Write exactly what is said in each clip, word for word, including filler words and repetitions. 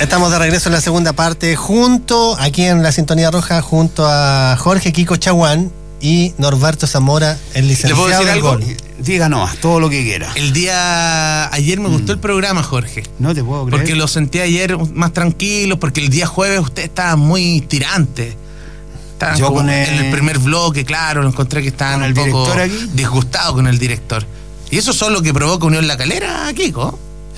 Estamos de regreso en la segunda parte, junto, aquí en la Sintonía Roja, junto a Jorge Kiko Chaguán y Norberto Zamora, el licenciado. ¿Le puedo decir algo? Díganos, todo lo que quiera. El día ayer me gustó mm. el programa, Jorge. No te puedo creer. Porque lo sentí ayer más tranquilo, porque el día jueves usted estaba muy tirante. Estaban Yo con el... en el primer bloque, claro, lo encontré que estaban un poco disgustados con el director. Y eso es lo que provoca Unión La Calera, Kiko.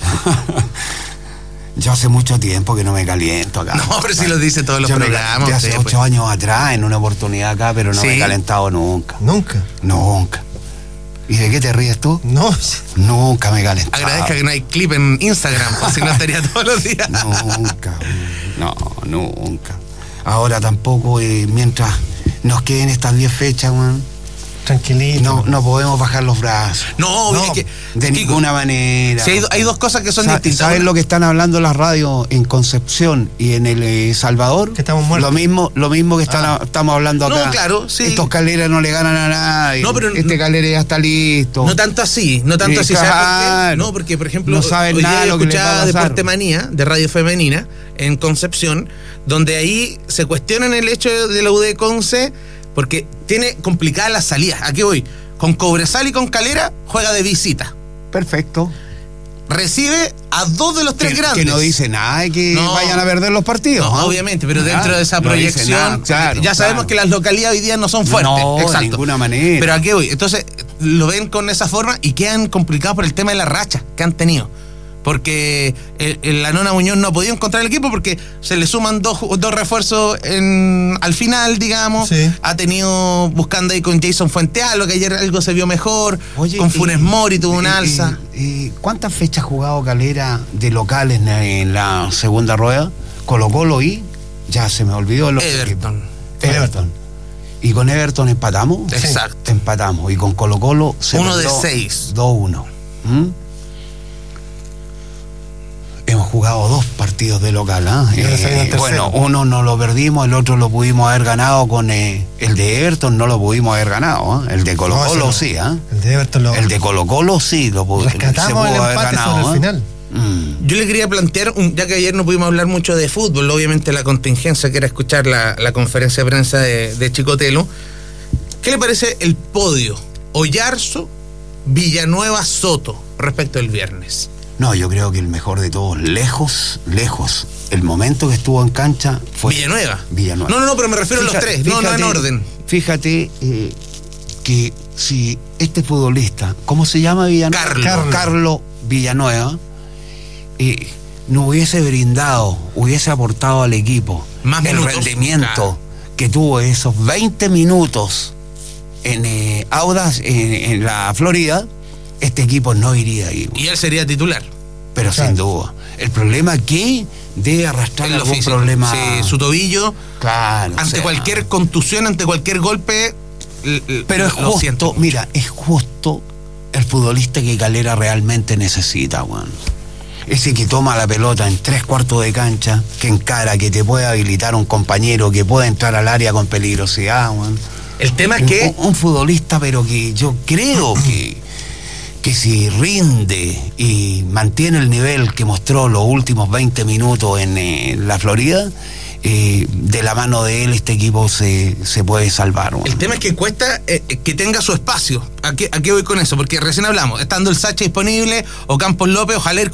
Yo hace mucho tiempo que no me caliento acá. No, pero si lo dice todos los Yo programas. Me hace usted, ocho pues. años atrás, en una oportunidad acá, pero no ¿Sí? me he calentado nunca. ¿Nunca? Nunca. ¿Y de qué te ríes tú? No. Nunca me he calentado. Agradezca que no hay clip en Instagram, o si no estaría todos los días. Nunca. No, nunca. Ahora tampoco, eh, mientras nos queden estas diez fechas, man. Tranquilito. No, no podemos bajar los brazos. No, no es que, de Kiko, ninguna manera. Si hay, hay dos cosas que son Sa distintas. ¿Sabes lo que están hablando las radios en Concepción y en El eh, Salvador? Que estamos muertos. Lo mismo, lo mismo que están, ah. estamos hablando acá. No, claro, sí. Estos Caleras no le ganan a nadie. No, pero este Calera ya está listo. No tanto así, no tanto sí, así. Claro. ¿Sabes por qué? No, porque, por ejemplo, no saben hoy nada día lo que les va a escuchaba pasar. Deporte Manía, de Radio Femenina, en Concepción, donde ahí se cuestionan el hecho de la U D Conce, porque tiene complicadas las salidas. ¿A qué voy? Con Cobresal y con Calera juega de visita. Perfecto. Recibe a dos de los tres que, grandes. Que no dice nada de que no, vayan a perder los partidos. No, ¿no? obviamente, pero dentro ah, de esa no proyección, nada, claro, ya sabemos claro. que las localidades hoy día no son fuertes. No, exacto. de ninguna manera. Pero ¿a qué voy? Entonces, lo ven con esa forma y quedan complicados por el tema de la racha que han tenido. Porque el, el, la Nona Muñoz no ha podido encontrar el equipo porque se le suman dos, dos refuerzos en, al final, digamos. Sí. Ha tenido, buscando ahí con Jason Fuentealba, que ayer algo se vio mejor. Oye, con Funes y, Mori tuvo y, una alza. Y, y, ¿Cuántas fechas ha jugado Calera de locales en la segunda rueda? Colo Colo y ya se me olvidó los Everton. Everton. Everton. Y con Everton empatamos. Exacto. Empatamos. Y con Colo Colo se uno de seis. dos uno. ¿Mm? Hemos jugado dos partidos de local, ¿eh? Eh, bueno, uno no lo perdimos, el otro lo pudimos haber ganado con eh, el de Everton, no lo pudimos haber ganado, ¿eh? El de Colo Colo no, sí, ¿eh? El de Everton lo... El de Colo Colo sí lo pudo, rescatamos se pudo el haber empate ganado, sobre el ¿eh? final. Mm. Yo le quería plantear, un, ya que ayer no pudimos hablar mucho de fútbol, obviamente la contingencia que era escuchar la, la conferencia de prensa de, de Chicotelo. ¿Qué le parece el podio? Oyarzo, Villanueva, Soto, respecto del viernes. No, yo creo que el mejor de todos, lejos, lejos, el momento que estuvo en cancha fue... Villanueva. Villanueva. No, no, no, pero me refiero fíjate, a los tres, fíjate, no, no en orden. Fíjate eh, que si este futbolista, ¿cómo se llama Villanueva? Carlos. Carlos, Carlos Villanueva, eh, no hubiese brindado, hubiese aportado al equipo más el minutos, rendimiento claro. que tuvo esos veinte minutos en eh, Audax, en, en la Florida, este equipo no iría ahí. Y él sería titular. Pero claro. Sin duda. El problema aquí debe arrastrar algún físico. problema. Sí, su tobillo. Claro. Ante o sea, cualquier contusión, ante cualquier golpe. Pero es justo, siento. Mira, es justo el futbolista que Calera realmente necesita, Juan. Ese que toma la pelota en tres cuartos de cancha, que encara, que te puede habilitar un compañero, que puede entrar al área con peligrosidad, Juan. El tema es que. Un, un futbolista, pero que yo creo que. que si rinde y mantiene el nivel que mostró los últimos veinte minutos en eh, la Florida, eh, de la mano de él este equipo se, se puede salvar. Bueno. El tema es que cuesta eh, que tenga su espacio. ¿A qué, ¿A qué voy con eso? Porque recién hablamos, estando el Sacha disponible, o Campos López, ojalá